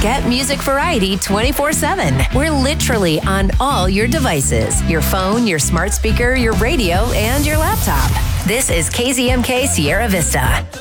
Get music variety 24/7. We're literally on all your devices. Your phone, your smart speaker, your radio, and your laptop. This is KZMK Sierra Vista.